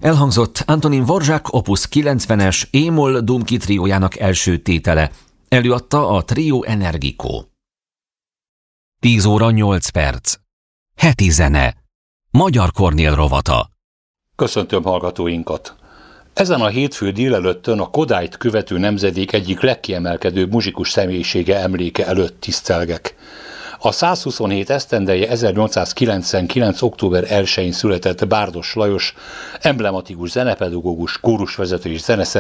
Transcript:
Elhangzott Antonin Dvorak Opus 90-es E-moll Dumki triójának első tétele. Előadta a Trio Energico. 10 óra 8 perc. Heti zene. Magyar Kornél rovata. Köszöntöm hallgatóinkat! Ezen a hétfő délelőttön a Kodályt követő nemzedék egyik legkiemelkedőbb muzsikus személyisége emléke előtt tisztelgek. A 127 esztendeje 1899. október 1-én született Bárdos Lajos, emblematikus zenepedagógus, kórusvezető és zeneszerző,